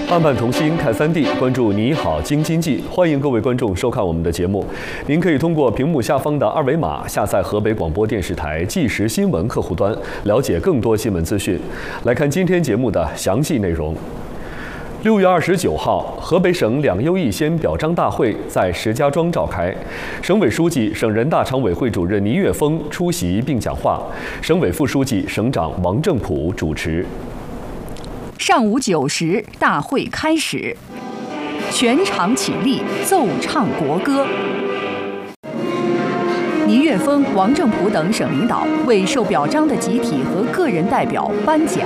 万般同心看3D，关注你好京津冀，欢迎各位观众收看我们的节目。您可以通过屏幕下方的2维码下载河北广播电视台即时新闻客户端，了解更多新闻资讯。来看今天节目的详细内容。6月29号，河北省两优一先表彰大会在石家庄召开，省委书记、省人大常委会主任倪岳峰出席并讲话，省委副书记、省长王正普主持。 上午9时，大会开始，全场起立，奏唱国歌。倪岳峰、王正普等省领导为受表彰的集体和个人代表颁奖。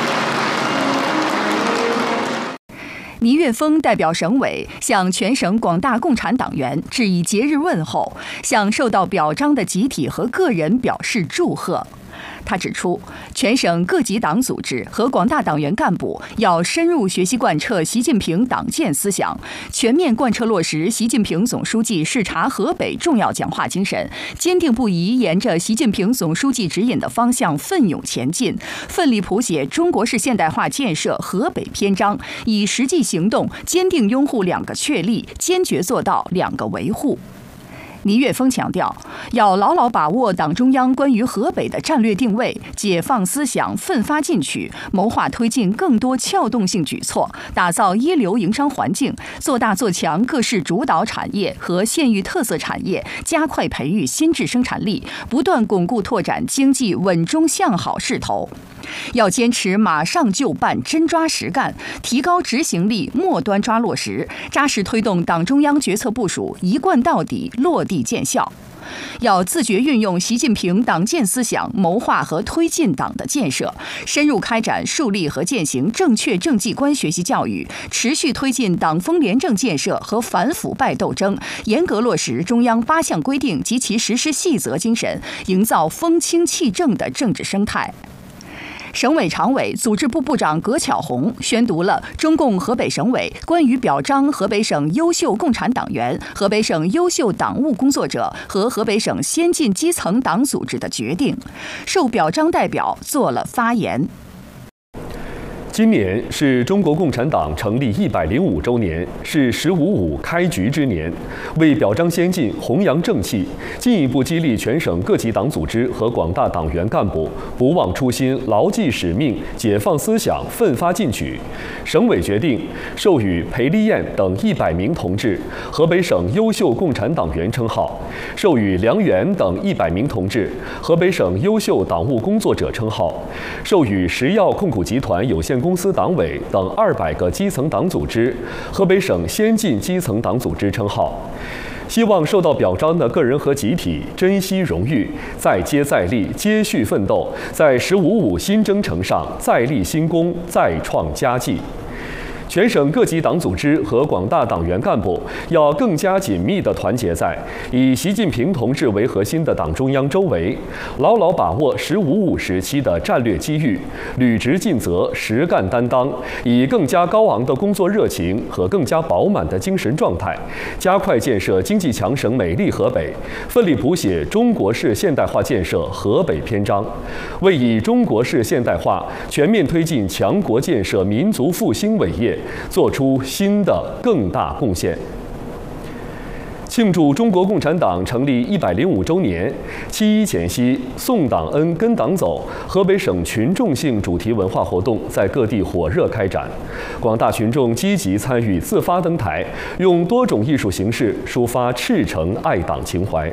倪岳峰代表省委向全省广大共产党员致以节日问候，向受到表彰的集体和个人表示祝贺。他指出，全省各级党组织和广大党员干部要深入学习贯彻习近平党建思想，全面贯彻落实习近平总书记视察河北重要讲话精神，坚定不移沿着习近平总书记指引的方向奋勇前进，奋力谱写中国式现代化建设河北篇章，以实际行动坚定拥护2个确立，坚决做到2个维护。倪岳峰强调，要牢牢把握党中央关于河北的战略定位，解放思想，奋发进取，谋划推进更多撬动性举措，打造一流营商环境，做大做强各市主导产业和县域特色产业，加快培育新质生产力，不断巩固拓展经济稳中向好势头。要坚持马上就办、真抓实干，提高执行力，末端抓落实，扎实推动党中央决策部署一贯到底、落地见效。要自觉运用习近平党建思想，谋划和推进党的建设，深入开展树立和践行正确政绩观学习教育，持续推进党风廉政建设和反腐败斗争，严格落实中央8项规定及其实施细则精神，营造风清气正的政治生态。省委常委、组织部部长葛巧红宣读了中共河北省委关于表彰河北省优秀共产党员、河北省优秀党务工作者和河北省先进基层党组织的决定，受表彰代表做了发言。 今年是中国共产党成立105周年，是“15.5”开局之年。为表彰先进、弘扬正气，进一步激励全省各级党组织和广大党员干部不忘初心、牢记使命、解放思想、奋发进取，省委决定授予裴丽燕等100名同志河北省优秀共产党员称号，授予梁元等100名同志河北省优秀党务工作者称号，授予石药控股集团有限公司党委等200个基层党组织河北省先进基层党组织称号。希望受到表彰的个人和集体珍惜荣誉，再接再厉，接续奋斗，在“15.5”新征程上再立新功，再创佳绩。全省各级党组织和广大党员干部要更加紧密地团结在以习近平同志为核心的党中央周围，牢牢把握“15.5”时期的战略机遇，履职尽责，实干担当，以更加高昂的工作热情和更加饱满的精神状态，加快建设经济强省美丽河北，奋力谱写中国式现代化建设河北篇章，为以中国式现代化全面推进强国建设民族复兴伟业做出新的更大贡献。庆祝中国共产党成立105周年，7.1前夕，送党恩跟党走河北省群众性主题文化活动在各地火热开展，广大群众积极参与，自发登台，用多种艺术形式抒发赤诚爱党情怀。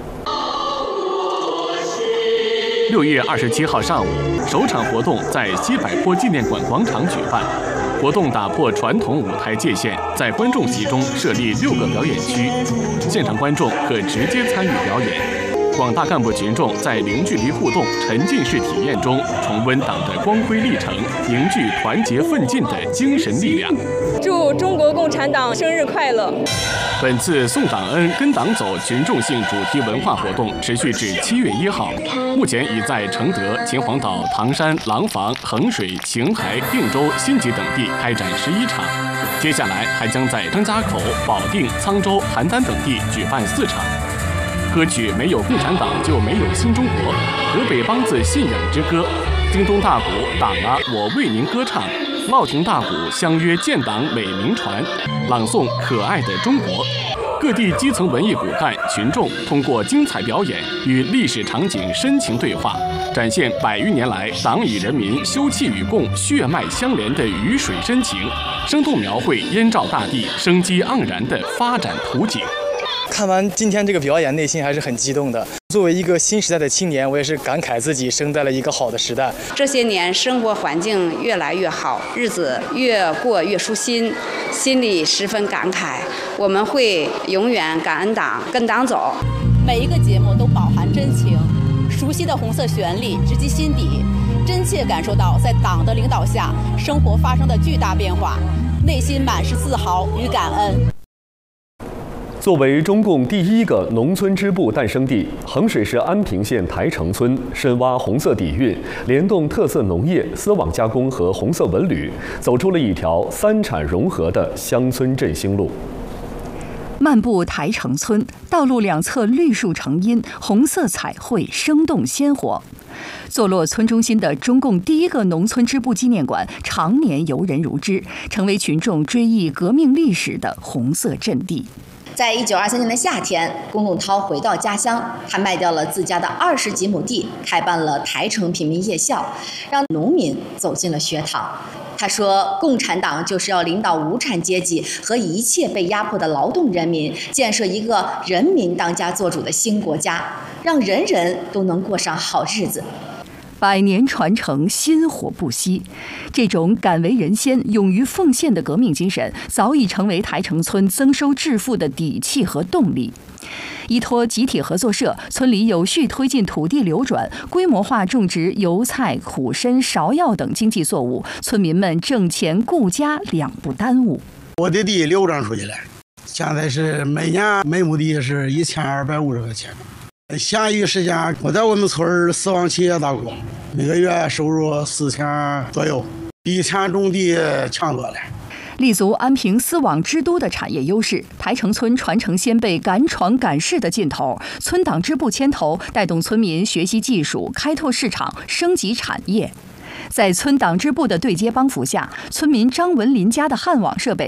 6月27号上午，首场活动在西柏坡纪念馆广场举办。活动打破传统舞台界限，在观众席中设立6个表演区，现场观众可直接参与表演。广大干部群众在零距离互动、沉浸式体验中，重温党的光辉历程，凝聚团结奋进的精神力量。 祝中国共产党生日快乐！ 本次送党恩跟党走群众性主题文化活动持续至7月1号，目前已在承德、秦皇岛、唐山、廊坊、衡水、邢台、定州、新集等地开展11场，接下来还将在张家口、保定、沧州、邯郸等地举办4场。歌曲《没有共产党就没有新中国》，河北梆子信仰之歌，京东大鼓党啊我为您歌唱， 烙亭大鼓相约建党美名传，朗诵可爱的中国。各地基层文艺骨干群众通过精彩表演与历史场景深情对话，展现100余年来党与人民休戚与共、血脉相连的鱼水深情，生动描绘燕赵大地生机盎然的发展图景。 看完今天这个表演，内心还是很激动的。作为一个新时代的青年，我也是感慨自己生在了一个好的时代。 这些年生活环境越来越好，日子越过越舒心，心里十分感慨。我们会永远感恩党，跟党走。 每一个节目都饱含真情，熟悉的红色旋律直击心底，真切感受到在党的领导下生活发生的巨大变化，内心满是自豪与感恩。 作为中共第1个农村支部诞生地，衡水市安平县台城村深挖红色底蕴，联动特色农业、丝网加工和红色文旅，走出了一条3产融合的乡村振兴路。 漫步台城村，道路两侧绿树成荫，红色彩绘生动鲜活。坐落村中心的中共第1个农村支部纪念馆，常年游人如织，成为群众追忆革命历史的红色阵地。 在1923年的夏天，龚仲涛回到家乡，他卖掉了自家的20几亩地，开办了台城平民夜校，让农民走进了学堂。他说，共产党就是要领导无产阶级和一切被压迫的劳动人民，建设一个人民当家作主的新国家，让人人都能过上好日子。 100年传承，薪火不息。这种敢为人先、勇于奉献的革命精神，早已成为台城村增收致富的底气和动力。依托集体合作社，村里有序推进土地流转，规模化种植油菜、苦参、芍药等经济作物，村民们挣钱顾家两不耽误。 我的地流转出去了，现在是每年每亩地是1250块钱。闲余时间，我在我们村丝网企业打工，每个月收入4000左右，比以前种地强多了。 立足安平丝网之都的产业优势，台城村传承先辈敢闯敢试的劲头，村党支部牵头，带动村民学习技术、开拓市场、升级产业。在村党支部的对接帮扶下，村民张文林家的焊网设备